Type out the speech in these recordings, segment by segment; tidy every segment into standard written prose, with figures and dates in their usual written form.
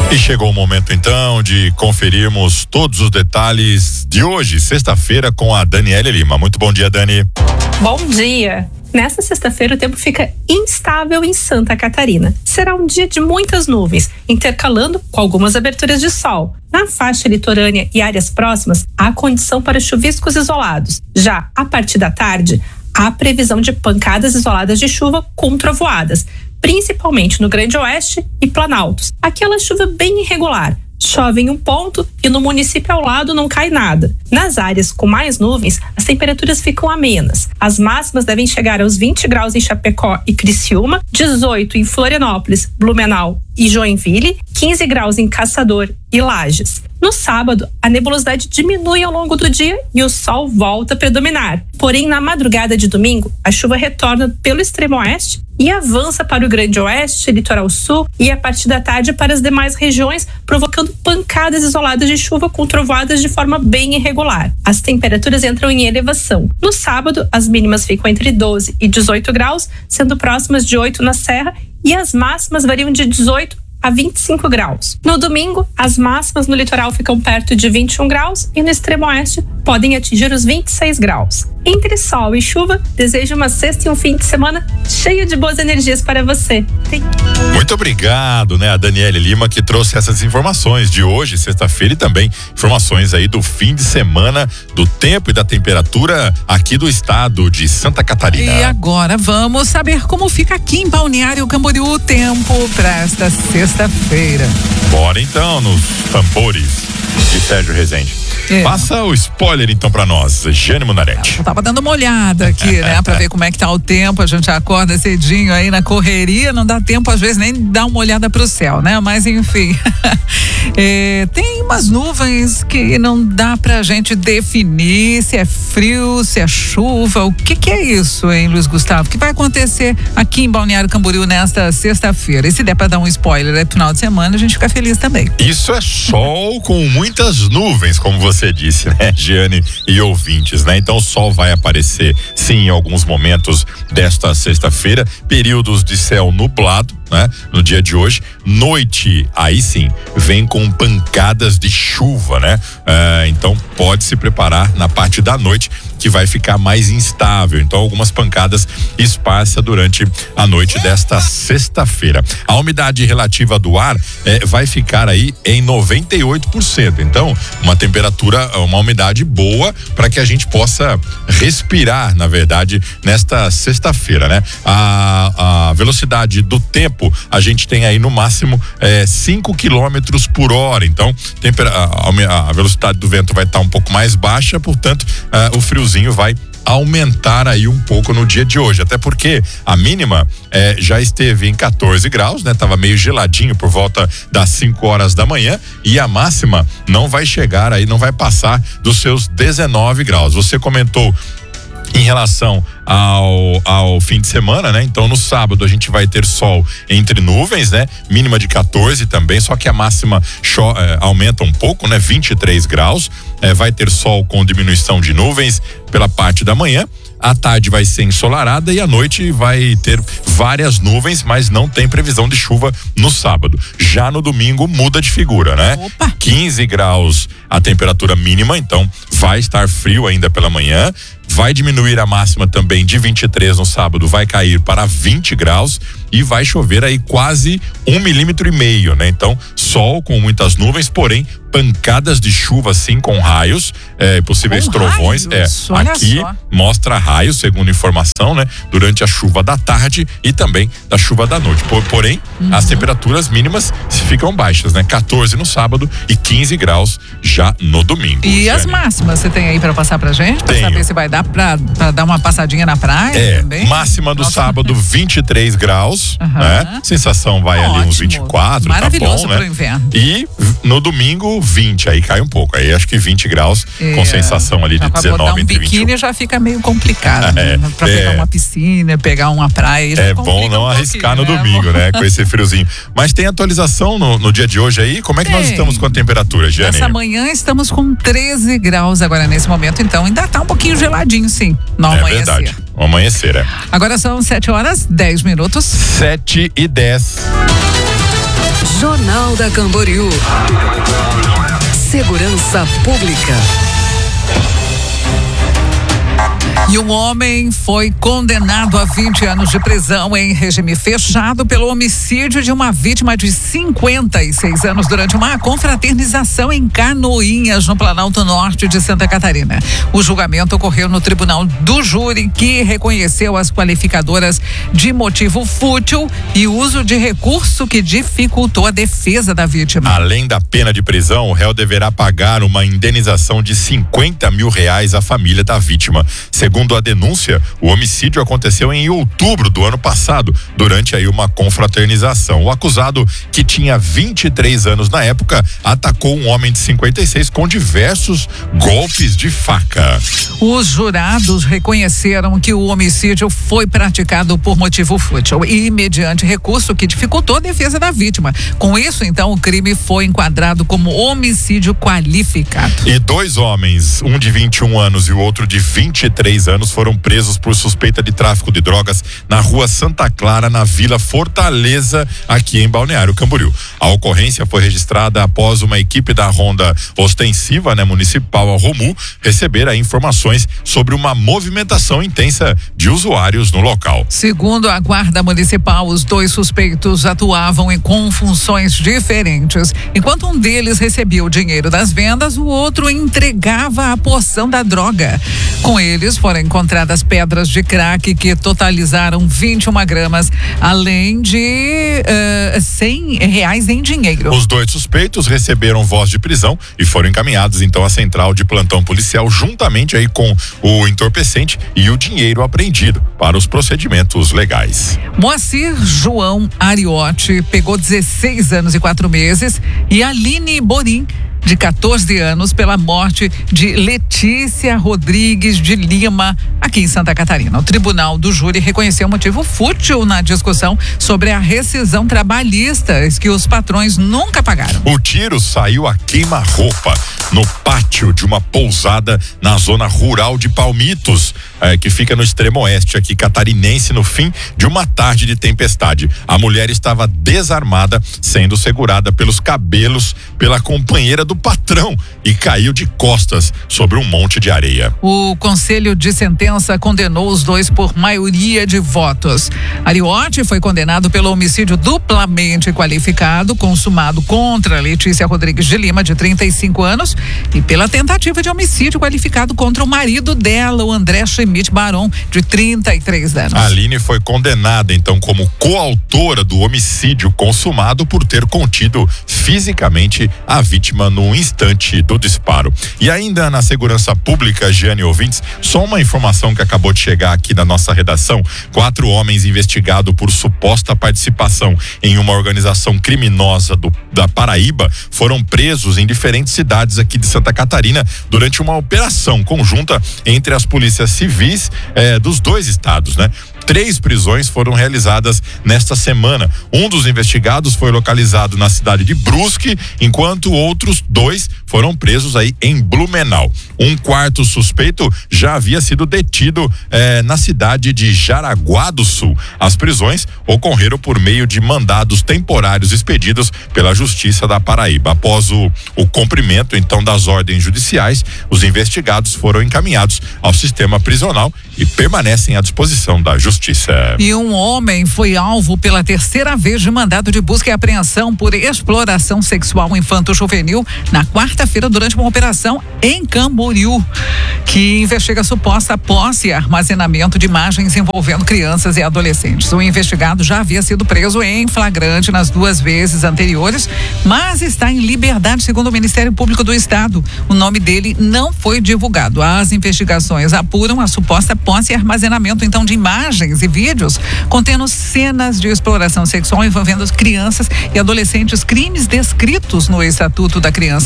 E chegou o momento então de conferirmos todos os detalhes de hoje, sexta-feira, com a Daniele Lima. Muito bom dia, Dani. Bom dia. Nesta sexta-feira o tempo fica instável em Santa Catarina. Será um dia de muitas nuvens, intercalando com algumas aberturas de sol. Na faixa litorânea e áreas próximas, há condição para chuviscos isolados. Já a partir da tarde, há previsão de pancadas isoladas de chuva com trovoadas, principalmente no Grande Oeste e Planaltos. Aquela chuva bem irregular. Chove em um ponto e no município ao lado não cai nada. Nas áreas com mais nuvens, as temperaturas ficam amenas. As máximas devem chegar aos 20 graus em Chapecó e Criciúma, 18 em Florianópolis, Blumenau e Joinville, 15 graus em Caçador e Lages. No sábado, a nebulosidade diminui ao longo do dia e o sol volta a predominar. Porém, na madrugada de domingo, a chuva retorna pelo extremo oeste e avança para o Grande Oeste, Litoral Sul e a partir da tarde para as demais regiões, provocando pancadas isoladas de chuva com trovoadas de forma bem irregular. As temperaturas entram em elevação. No sábado, as mínimas ficam entre 12 e 18 graus, sendo próximas de 8 na Serra, e as máximas variam de 18 a 25 graus. No domingo, as máximas no litoral ficam perto de 21 graus e no extremo oeste podem atingir os 26 graus. Entre sol e chuva, desejo uma sexta e um fim de semana cheio de boas energias para você. Muito obrigado, né, a Daniele Lima, que trouxe essas informações de hoje, sexta-feira, e também informações aí do fim de semana, do tempo e da temperatura aqui do estado de Santa Catarina. E agora vamos saber como fica aqui em Balneário Camboriú o tempo para esta sexta-feira. Bora então nos tambores de Sérgio Rezende. Passa o spoiler então pra nós, Jane Munarete. Eu tava dando uma olhada aqui, né, pra ver como é que tá o tempo. A gente acorda cedinho aí na correria, não dá tempo às vezes nem dar uma olhada pro céu, né? Mas enfim, tem umas nuvens que não dá pra gente definir se é frio, se é chuva. O que é isso, hein, Luiz Gustavo? O que vai acontecer aqui em Balneário Camboriú nesta sexta-feira? E se der pra dar um spoiler é final de semana, a gente fica feliz também. Isso é sol com muitas nuvens, como você disse, né, Giane e ouvintes, né? Então o sol vai aparecer sim em alguns momentos desta sexta-feira, períodos de céu nublado, né? No dia de hoje, noite, aí sim, vem com pancadas de chuva, né? Então pode se preparar na parte da noite, que vai ficar mais instável. Então algumas pancadas esparsas durante a noite desta sexta-feira. A umidade relativa do ar vai ficar aí em 98%. Então uma temperatura, uma umidade boa para que a gente possa respirar, na verdade, nesta sexta-feira, né? A velocidade do tempo, a gente tem aí no máximo 5 quilômetros por hora. Então a velocidade do vento vai estar um pouco mais baixa, portanto o friozinho vai aumentar aí um pouco no dia de hoje, até porque a mínima já esteve em 14 graus, né? Tava meio geladinho por volta das 5 horas da manhã, e a máxima não vai chegar aí, não vai passar dos seus 19 graus. Você comentou em relação ao fim de semana, né? Então no sábado a gente vai ter sol entre nuvens, né? Mínima de 14 também, só que a máxima aumenta um pouco, né? 23 graus, vai ter sol com diminuição de nuvens pela parte da manhã. A tarde vai ser ensolarada e a noite vai ter várias nuvens, mas não tem previsão de chuva no sábado. Já no domingo muda de figura, né? Opa. 15 graus a temperatura mínima, então vai estar frio ainda pela manhã. Vai diminuir a máxima também de 23 no sábado, vai cair para 20 graus e vai chover aí quase 1,5 milímetro, né? Então, sol com muitas nuvens, porém pancadas de chuva sim com raios, possíveis com trovões. Raios, aqui só mostra raios, segundo informação, né? Durante a chuva da tarde e também da chuva da noite. Porém, as temperaturas mínimas ficam baixas, né? 14 no sábado e 15 graus já no domingo. E as máximas você tem aí pra passar pra gente? Pra saber se vai dar pra dar uma passadinha na praia também? Máxima do sábado 23 graus, né? Sensação vai ali uns 24, maravilhoso, tá bom, pro né? inverno. E no domingo 20, aí cai um pouco, aí acho que 20 graus com sensação ali de 19 entre 21. Biquíni já fica meio complicado, né? Pra pegar uma piscina, pegar uma praia. É bom não arriscar no domingo, né? Com esse friozinho. Mas tem atualização no dia de hoje aí? Como é que nós estamos com a temperatura, Giane? Essa manhã estamos com 13 graus agora nesse momento, então ainda tá um pouquinho geladinho, sim, no amanhecer. Verdade, o amanhecer. Agora são 7 horas 10 minutos. 7:10. Jornal Jornal da Camboriú. Segurança Pública. E um homem foi condenado a 20 anos de prisão em regime fechado pelo homicídio de uma vítima de 56 anos durante uma confraternização em Canoinhas, no Planalto Norte de Santa Catarina. O julgamento ocorreu no Tribunal do Júri, que reconheceu as qualificadoras de motivo fútil e uso de recurso que dificultou a defesa da vítima. Além da pena de prisão, o réu deverá pagar uma indenização de R$50 mil à família da vítima. Segundo a denúncia, o homicídio aconteceu em outubro do ano passado, durante aí uma confraternização. O acusado, que tinha 23 anos na época, atacou um homem de 56 com diversos golpes de faca. Os jurados reconheceram que o homicídio foi praticado por motivo fútil e mediante recurso que dificultou a defesa da vítima. Com isso, então, o crime foi enquadrado como homicídio qualificado. E 2 homens, um de 21 anos e o outro de 23 anos, foram presos por suspeita de tráfico de drogas na rua Santa Clara, na Vila Fortaleza, aqui em Balneário Camboriú. A ocorrência foi registrada após uma equipe da Ronda Ostensiva, municipal, a Romu, receber informações sobre uma movimentação intensa de usuários no local. Segundo a Guarda Municipal, os 2 suspeitos atuavam com funções diferentes. Enquanto um deles recebia o dinheiro das vendas, o outro entregava a porção da droga. Com eles foram encontradas pedras de crack que totalizaram 21 gramas, além de R$100 em dinheiro. Os 2 suspeitos receberam voz de prisão e foram encaminhados então à central de plantão policial, juntamente aí com o entorpecente e o dinheiro apreendido para os procedimentos legais. Moacir João Ariotti pegou 16 anos e 4 meses e Aline Borim, de 14 anos, pela morte de Letícia Rodrigues de Lima, aqui em Santa Catarina. O Tribunal do Júri reconheceu motivo fútil na discussão sobre a rescisão trabalhista que os patrões nunca pagaram. O tiro saiu a queima-roupa no pátio de uma pousada na zona rural de Palmitos, que fica no extremo oeste aqui catarinense, no fim de uma tarde de tempestade. A mulher estava desarmada, sendo segurada pelos cabelos pela companheira do patrão e caiu de costas sobre um monte de areia. O Conselho de Sentença condenou os 2 por maioria de votos. Ariotti foi condenado pelo homicídio duplamente qualificado consumado contra Letícia Rodrigues de Lima, de 35 anos, e pela tentativa de homicídio qualificado contra o marido dela, o André Schmidt Baron, de 33 anos. A Aline foi condenada então como coautora do homicídio consumado por ter contido fisicamente a vítima no instante do disparo. E ainda na segurança pública, Giane, ouvintes, só uma informação que acabou de chegar aqui na nossa redação: 4 homens investigados por suposta participação em uma organização criminosa da Paraíba foram presos em diferentes cidades aqui de Santa Catarina durante uma operação conjunta entre as polícias civis dos 2 estados, 3 prisões foram realizadas nesta semana. Um dos investigados foi localizado na cidade de Brusque, enquanto outros 2 foram presos aí em Blumenau. Um 4º suspeito já havia sido detido na cidade de Jaraguá do Sul. As prisões ocorreram por meio de mandados temporários expedidos pela Justiça da Paraíba. Após o cumprimento então das ordens judiciais, os investigados foram encaminhados ao sistema prisional e permanecem à disposição da Justiça. E um homem foi alvo pela 3ª vez de mandado de busca e apreensão por exploração sexual infanto-juvenil na quarta-feira durante uma operação em Camboriú, que investiga a suposta posse e armazenamento de imagens envolvendo crianças e adolescentes. O investigado já havia sido preso em flagrante nas 2 vezes anteriores, mas está em liberdade, segundo o Ministério Público do Estado. O nome dele não foi divulgado. As investigações apuram a suposta posse e armazenamento então de imagens e vídeos contendo cenas de exploração sexual envolvendo crianças e adolescentes, crimes descritos no Estatuto da Criança e do Adolescente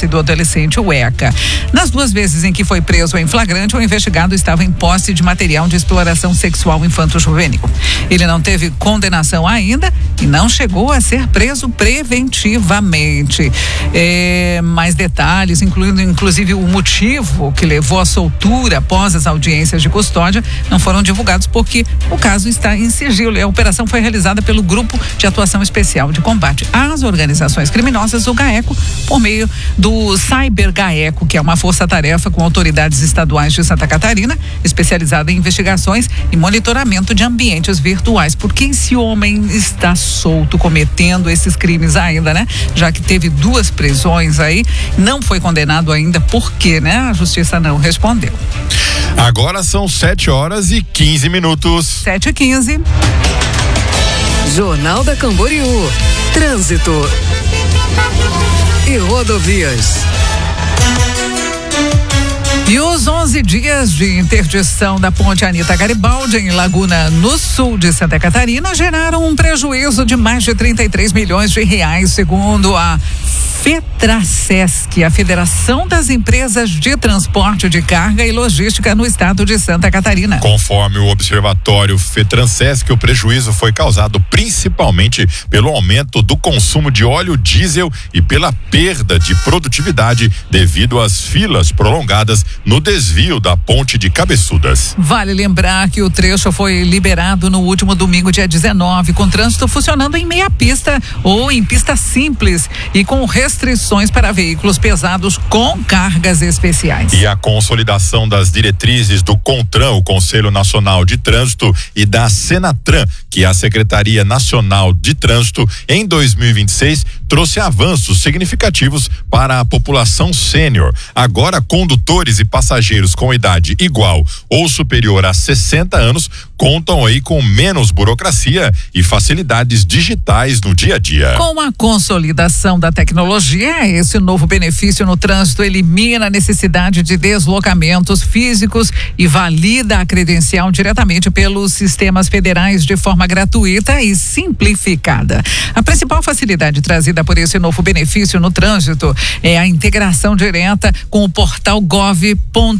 adolescente, o ECA. Nas 2 vezes em que foi preso em flagrante, o investigado estava em posse de material de exploração sexual infanto-juvenil. Ele não teve condenação ainda e não chegou a ser preso preventivamente. Mais detalhes, incluindo inclusive o motivo que levou à soltura após as audiências de custódia, não foram divulgados porque o caso está em sigilo. A operação foi realizada pelo Grupo de Atuação Especial de Combate às Organizações Criminosas, o GAECO, por meio do Cyber GAECO, que é uma força-tarefa com autoridades estaduais de Santa Catarina, especializada em investigações e monitoramento de ambientes virtuais. Por que esse homem está solto cometendo esses crimes ainda, né? Já que teve 2 prisões aí, não foi condenado ainda, por quê, né? A justiça não respondeu. Agora são 7h15. 7h15. Jornal da Camboriú. Trânsito e rodovias. E os 11 dias de interdição da ponte Anita Garibaldi em Laguna, no sul de Santa Catarina, geraram um prejuízo de mais de 33 milhões de reais, segundo a FETRASESC, a Federação das Empresas de Transporte de Carga e Logística no estado de Santa Catarina. Conforme o observatório FETRASESC, o prejuízo foi causado principalmente pelo aumento do consumo de óleo diesel e pela perda de produtividade devido às filas prolongadas no desvio da ponte de Cabeçudas. Vale lembrar que o trecho foi liberado no último domingo, dia 19, com trânsito funcionando em meia pista ou em pista simples e com restrições para veículos pesados com cargas especiais. E a consolidação das diretrizes do CONTRAN, o Conselho Nacional de Trânsito, e da SENATRAN, que é a Secretaria Nacional de Trânsito, em 2026 trouxe avanços significativos para a população sênior. Agora, condutores e passageiros com idade igual ou superior a 60 anos contam aí com menos burocracia e facilidades digitais no dia a dia. Com a consolidação da tecnologia, esse novo benefício no trânsito elimina a necessidade de deslocamentos físicos e valida a credencial diretamente pelos sistemas federais de forma gratuita e simplificada. A principal facilidade trazida por esse novo benefício no trânsito é a integração direta com o portal gov.br.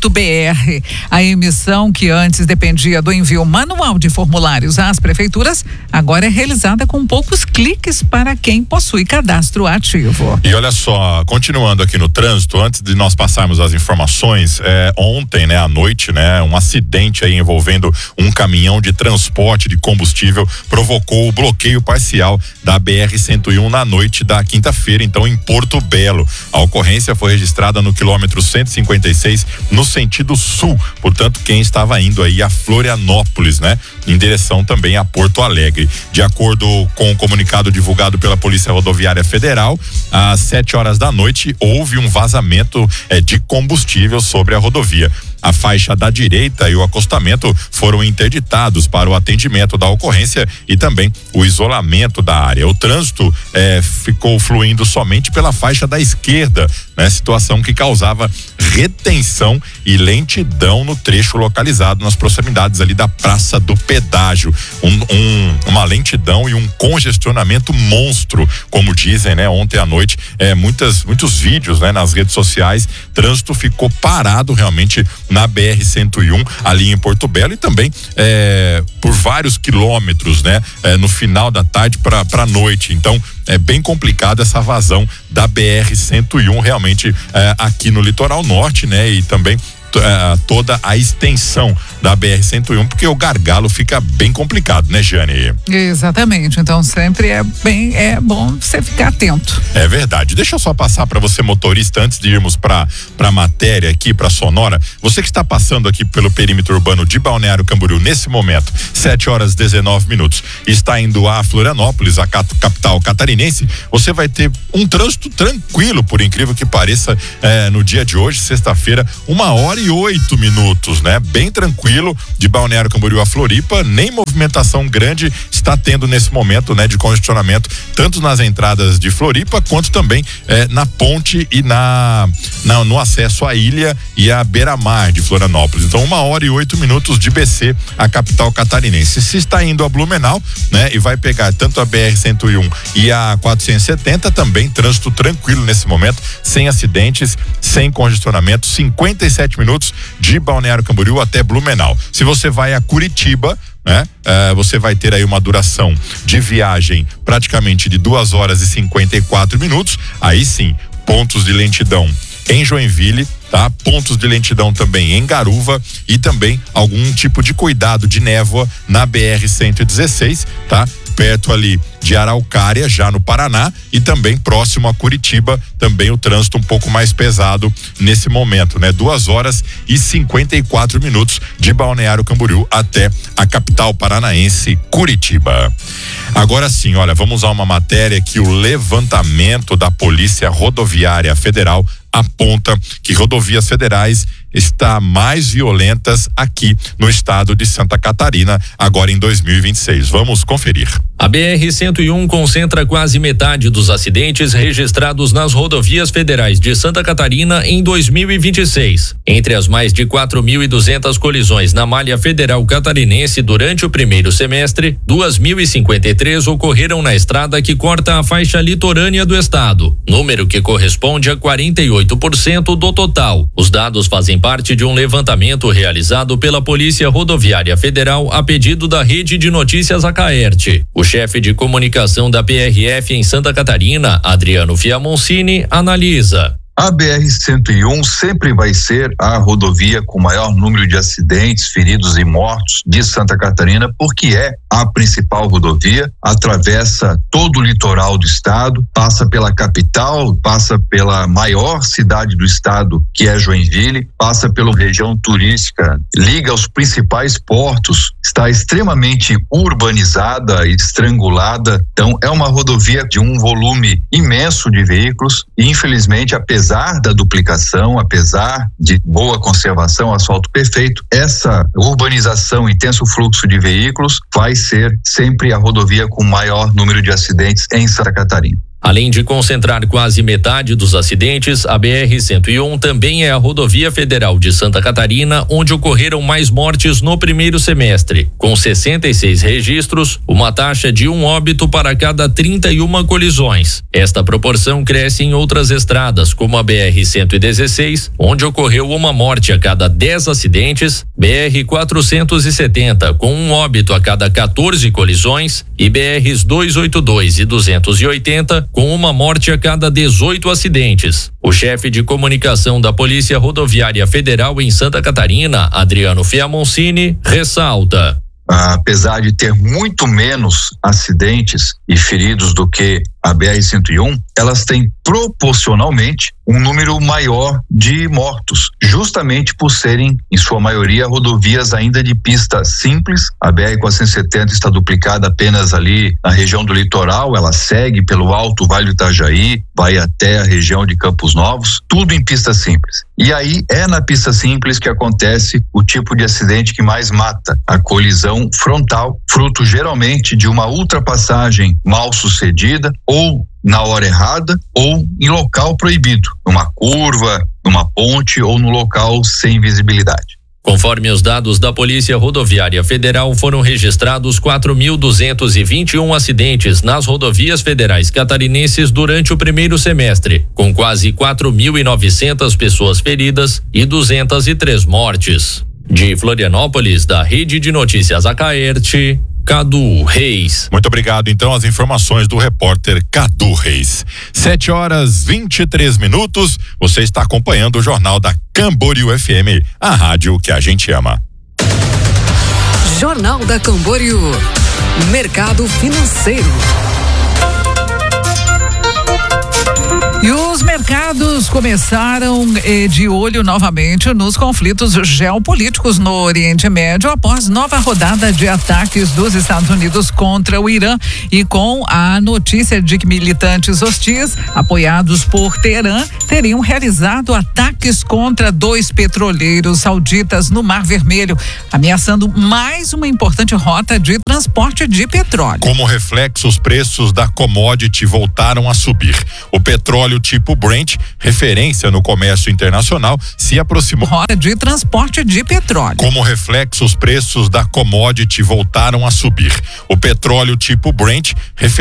A emissão, que antes dependia do envio manual de formulários às prefeituras, agora é realizada com poucos cliques para quem possui cadastro ativo. E olha só, continuando aqui no trânsito, antes de nós passarmos as informações, ontem, à noite, um acidente aí envolvendo um caminhão de transporte de combustível provocou o bloqueio parcial da BR-101 na noite da quinta-feira, então, em Porto Belo. A ocorrência foi registrada no quilômetro 156, no sentido sul, portanto, quem estava indo aí a Florianópolis, em direção também a Porto Alegre. De acordo com o comunicado divulgado pela Polícia Rodoviária Federal, às 7h da noite houve um vazamento de combustível sobre a rodovia. A faixa da direita e o acostamento foram interditados para o atendimento da ocorrência e também o isolamento da área. O trânsito ficou fluindo somente pela faixa da esquerda, situação que causava retenção e lentidão no trecho localizado nas proximidades ali da Praça do Pedágio. Uma lentidão e um congestionamento monstro, como dizem, ontem à noite, muitos vídeos, nas redes sociais. Trânsito ficou parado realmente na BR-101 ali em Porto Belo e também por vários quilômetros, no final da tarde para noite. Então é bem complicado essa vazão da BR-101 realmente aqui no litoral norte, e também toda a extensão da BR-101, porque o gargalo fica bem complicado, Jane? Exatamente, então sempre é bom você ficar atento. É verdade. Deixa eu só passar para você, motorista, antes de irmos para matéria aqui, para Sonora. Você que está passando aqui pelo perímetro urbano de Balneário Camboriú nesse momento, 7h19, está indo a Florianópolis, a capital catarinense, você vai ter um trânsito tranquilo, por incrível que pareça, no dia de hoje, sexta-feira, 1h08, bem tranquilo tranquilo de Balneário Camboriú a Floripa, nem movimentação grande está tendo nesse momento, né, de congestionamento, tanto nas entradas de Floripa quanto também na ponte e no acesso à ilha e à beira-mar de Florianópolis. Então 1h08 de BC, a capital catarinense. Se está indo a Blumenau, né, e vai pegar tanto a BR-101 e a 470, também trânsito tranquilo nesse momento, sem acidentes, sem congestionamento, 57 minutos de Balneário Camboriú até Blumenau. Se você vai a Curitiba, né? Você vai ter aí uma duração de viagem praticamente de 2 horas e 54 minutos. Aí sim, pontos de lentidão em Joinville, tá? Pontos de lentidão também em Garuva e também algum tipo de cuidado de névoa na BR-116, tá? Perto ali de Araucária, já no Paraná, e também próximo a Curitiba, também o trânsito um pouco mais pesado nesse momento, né? 2 horas e 54 minutos de Balneário Camboriú até a capital paranaense, Curitiba. Agora sim, olha, vamos a uma matéria que o levantamento da Polícia Rodoviária Federal aponta que rodovias federais está mais violentas aqui no estado de Santa Catarina, agora em 2026. Vamos conferir. A BR-101 concentra quase metade dos acidentes registrados nas rodovias federais de Santa Catarina em 2026. Entre as mais de 4.200 colisões na malha federal catarinense durante o primeiro semestre, 2.053 ocorreram na estrada que corta a faixa litorânea do estado, número que corresponde a 48% do total. Os dados fazem parte de um levantamento realizado pela Polícia Rodoviária Federal a pedido da Rede de Notícias Acaerte. O chefe de comunicação da PRF em Santa Catarina, Adriano Fiamoncini, analisa. A BR-101 sempre vai ser a rodovia com maior número de acidentes, feridos e mortos de Santa Catarina, porque é a principal rodovia, atravessa todo o litoral do estado, passa pela capital, passa pela maior cidade do estado, que é Joinville, passa pela região turística, liga aos principais portos, está extremamente urbanizada, estrangulada, então é uma rodovia de um volume imenso de veículos e, infelizmente, apesar da duplicação, apesar de boa conservação, asfalto perfeito, essa urbanização, intenso fluxo de veículos vai ser sempre a rodovia com maior número de acidentes em Santa Catarina. Além de concentrar quase metade dos acidentes, a BR-101 também é a rodovia federal de Santa Catarina onde ocorreram mais mortes no primeiro semestre, com 66 registros, uma taxa de 1 óbito para cada 31 colisões. Esta proporção cresce em outras estradas, como a BR-116, onde ocorreu uma morte a cada 10 acidentes, BR-470, com 1 óbito a cada 14 colisões, e BRs 282 e 280, com uma morte a cada 18 acidentes. O chefe de comunicação da Polícia Rodoviária Federal em Santa Catarina, Adriano Fiamoncini, ressalta. Apesar de ter muito menos acidentes e feridos do que a BR-101, elas têm proporcionalmente um número maior de mortos, justamente por serem, em sua maioria, rodovias ainda de pista simples. A BR-470 está duplicada apenas ali na região do litoral, ela segue pelo Alto Vale do Itajaí, vai até a região de Campos Novos, tudo em pista simples. E aí é na pista simples que acontece o tipo de acidente que mais mata, a colisão frontal, fruto geralmente de uma ultrapassagem mal sucedida ou na hora errada ou em local proibido, numa curva, numa ponte ou no local sem visibilidade. Conforme os dados da Polícia Rodoviária Federal, foram registrados 4.221 acidentes nas rodovias federais catarinenses durante o primeiro semestre, com quase 4.900 pessoas feridas e 203 mortes. De Florianópolis, da Rede de Notícias Acaerte, Cadu Reis. Muito obrigado, então, as informações do repórter Cadu Reis. 7h23. Você está acompanhando o Jornal da Camboriú FM, a rádio que a gente ama. Jornal da Camboriú. Mercado financeiro. E os mercados Estados começaram de olho novamente nos conflitos geopolíticos no Oriente Médio após nova rodada de ataques dos Estados Unidos contra o Irã e com a notícia de que militantes hostis, apoiados por Teherã, teriam realizado ataques contra 2 petroleiros sauditas no Mar Vermelho, ameaçando mais uma importante rota de transporte de petróleo. Como reflexo, os preços da commodity voltaram a subir. O petróleo tipo Brent, referência no comércio internacional, se aproximou. Rota de transporte de petróleo. Como reflexo, os preços da commodity voltaram a subir. O petróleo tipo Brent, referência